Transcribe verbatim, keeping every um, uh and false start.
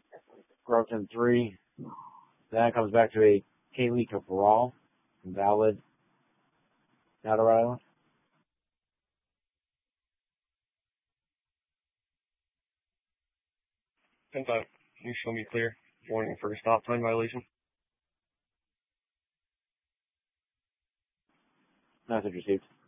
Groton three. Then it comes back to a Kaylee Cabral, invalid. Now to Rhode Island. ten five. Can you show me clear? Warning for a stop time violation. Message received.